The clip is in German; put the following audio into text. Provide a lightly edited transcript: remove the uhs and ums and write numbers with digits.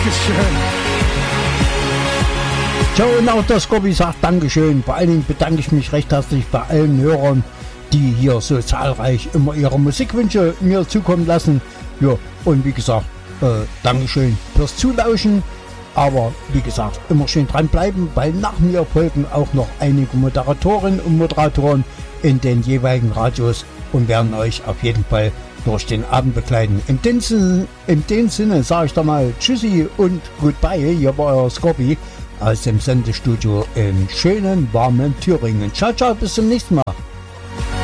Dankeschön. Tja, und auch der Scorpi sagt Dankeschön. Vor allen Dingen bedanke ich mich recht herzlich bei allen Hörern, die hier so zahlreich immer ihre Musikwünsche mir zukommen lassen. Ja, und wie gesagt, Dankeschön fürs Zulauschen. Aber wie gesagt, immer schön dranbleiben, weil nach mir folgen auch noch einige Moderatorinnen und Moderatoren in den jeweiligen Radios und werden euch auf jeden Fall durch den Abend begleiten. In dem Sinne sage ich da mal Tschüssi und Goodbye. Hier war euer Scorpi aus dem Sendestudio in schönen, warmen Thüringen. Ciao, ciao, bis zum nächsten Mal.